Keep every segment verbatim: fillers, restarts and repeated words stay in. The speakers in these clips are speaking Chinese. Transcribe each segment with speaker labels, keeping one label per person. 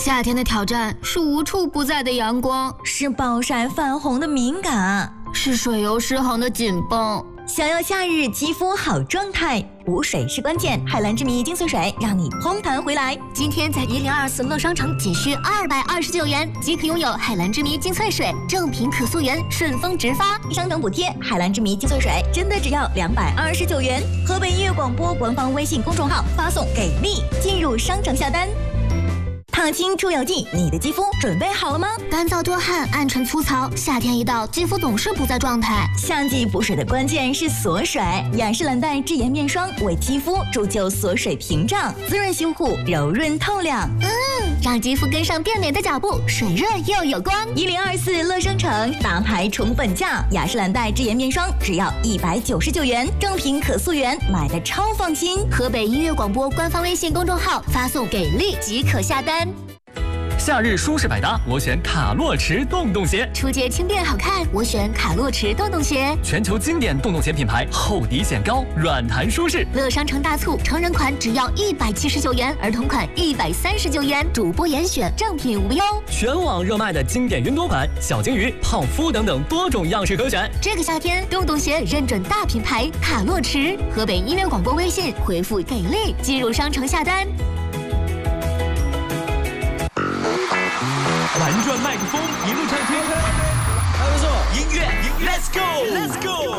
Speaker 1: 夏天的挑战是无处不在的阳光，
Speaker 2: 是暴晒泛红的敏感，
Speaker 1: 是水油失衡的紧绷。
Speaker 2: 想要夏日肌肤好状态，补水是关键。海蓝之谜精粹水让你嘭弹回来。
Speaker 3: 今天在一零二四乐商城仅需二百二十九元即可拥有海蓝之谜精粹水，正品可溯源，顺丰直发，
Speaker 2: 商城补贴。海蓝之谜精粹水真的只要两百二十九元。河北音乐广播官方微信公众号发送给力，进入商城下单。烫青出油剂，你的肌肤准备好了吗？
Speaker 3: 干燥多汗、暗沉粗糙，夏天一到，肌肤总是不在状态。
Speaker 2: 夏季补水的关键是锁水，雅诗兰黛智妍面霜为肌肤铸就锁水屏障，滋润修护，柔润透亮。
Speaker 3: 嗯，让肌肤跟上变美的脚步，水润又有光。
Speaker 2: 一零二四乐商城大牌宠本价，雅诗兰黛智妍面霜只要一百九十九元，正品可溯源，买的超放心。
Speaker 3: 河北音乐广播官方微信公众号发送给力即可下单。
Speaker 4: 夏日舒适百搭，我选卡洛驰洞洞鞋。
Speaker 3: 出街轻便好看，我选卡洛驰洞洞鞋。
Speaker 4: 全球经典洞洞鞋品牌，厚底显高，软弹舒适。
Speaker 3: 乐商城大促，成人款只要一百七十九元，儿童款一百三十九元，主播严选，正品无忧。
Speaker 4: 全网热卖的经典云朵款、小金鱼、泡芙等等多种样式可选。
Speaker 3: 这个夏天，洞洞鞋认准大品牌卡洛驰。河北音乐广播微信回复给力，进入商城下单。
Speaker 5: 玩转麦克风，一路畅听。还不错，音乐，Let's go，Let's go，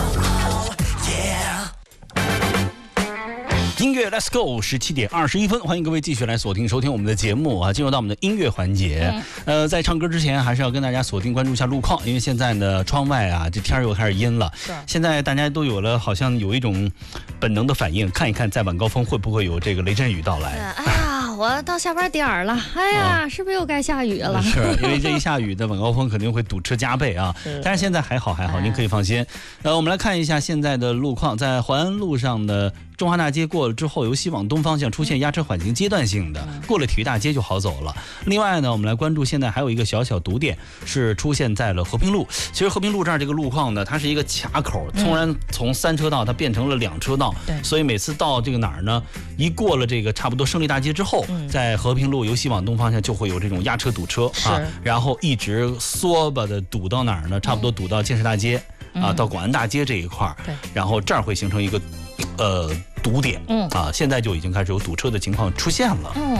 Speaker 6: 音乐 Let's Go， 十七点二十一分，欢迎各位继续来锁定收听我们的节目啊！进入到我们的音乐环节。嗯、呃，在唱歌之前，还是要跟大家锁定关注一下路况，因为现在呢，窗外啊，这天又开始阴了。是。现在大家都有了，好像有一种本能的反应，看一看在晚高峰会不会有这个雷阵雨到来。
Speaker 7: 哎呀，我到下班点儿了，哎呀，啊、是不是又该下雨了？
Speaker 6: 是因为这一下雨的晚高峰肯定会堵车加倍啊。但是现在还好还好，您可以放心。呃，我们来看一下现在的路况，在淮安路上的中华大街过了之后，由西往东方向出现压车缓行阶段性的，过了体育大街就好走了。另外呢，我们来关注现在还有一个小小堵点是出现在了和平路。其实和平路这儿这个路况呢，它是一个卡口，突然从三车道它变成了两车道，嗯、所以每次到这个哪儿呢，一过了这个差不多胜利大街之后，嗯、在和平路由西往东方向就会有这种压车堵车啊，然后一直缩吧的堵到哪儿呢？差不多堵到建设大街。啊，到广安大街这一块儿，对，然后这儿会形成一个，呃，堵点，嗯，啊，现在就已经开始有堵车的情况出现了，嗯。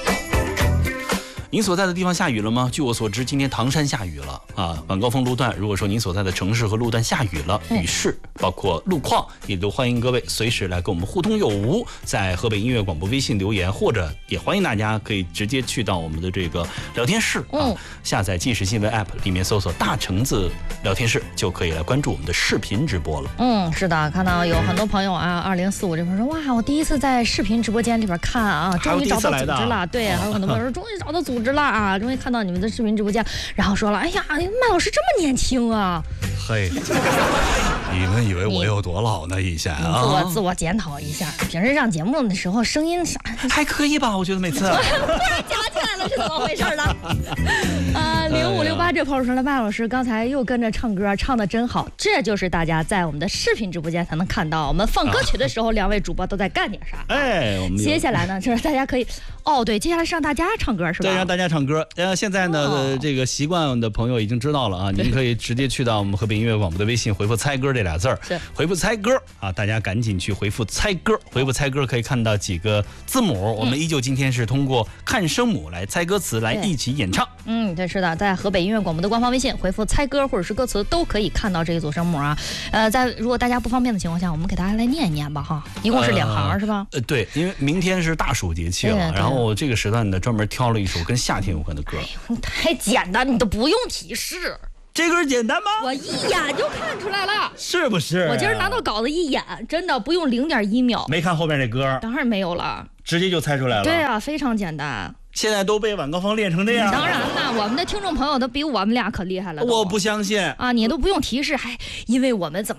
Speaker 6: 您所在的地方下雨了吗？据我所知，今天唐山下雨了啊。晚高峰路段，如果说您所在的城市和路段下雨了，雨势包括路况，也都欢迎各位随时来跟我们互通有无，在河北音乐广播微信留言，或者也欢迎大家可以直接去到我们的这个聊天室啊，下载即时新闻 app 里面搜索大橙子聊天室，就可以来关注我们的视频直播了。
Speaker 7: 嗯，是的，看到有很多朋友啊，二零四五这边说，哇，我第一次在视频直播间里边看啊，终于找到组织了。对，还有很多朋友说，终于找到组织。知了啊，终于看到你们的视频直播间，然后说了，哎呀，麦老师这么年轻啊！
Speaker 6: 嘿，你们以为我有多老呢？以前啊，
Speaker 7: 自我自我检讨一下，平时上节目的时候声音
Speaker 6: 还可以吧？我觉得每次突
Speaker 7: 然加起来了，是怎么回事呢？呃，零五六八这朋友说了，麦老师刚才又跟着唱歌，唱的真好，这就是大家在我们的视频直播间才能看到，我们放歌曲的时候，两位主播都在干点啥？
Speaker 6: 哎，我们
Speaker 7: 接下来呢，就是大家可以，哦，对，接下来是让大家唱歌是吧？
Speaker 6: 对，让大家唱歌。呃，现在呢，哦、这个习惯的朋友已经知道了啊，您可以直接去到我们河北音乐广播的微信，回复"猜歌"这俩字儿，回复"猜歌"啊，大家赶紧去回复"猜歌"，回复"猜歌"可以看到几个字母。我们依旧今天是通过看声母来猜歌词，来一起演唱。
Speaker 7: 嗯，对，是的，在河北音乐广播的官方微信回复"猜歌"或者是歌词，都可以看到这一组声母啊。呃，在如果大家不方便的情况下，我们给大家来念一念吧哈，一共是两行、呃、是吧？
Speaker 6: 呃，对，因为明天是大暑节气了，然后这个时段呢，专门挑了一首跟夏天有关的歌。
Speaker 7: 哎、太简单，你都不用提示。
Speaker 6: 这歌简单吗？
Speaker 7: 我一眼就看出来了，
Speaker 6: 是不是？
Speaker 7: 我今儿拿到稿子一眼，真的不用零点一秒。
Speaker 6: 没看后面这歌？
Speaker 7: 当然没有了，
Speaker 6: 直接就猜出来了。
Speaker 7: 对啊，非常简单。
Speaker 6: 现在都被晚高峰练成这样。
Speaker 7: 当然了，我们的听众朋友都比我们俩可厉害了。
Speaker 6: 我不相信
Speaker 7: 啊！你都不用提示，还因为我们怎么？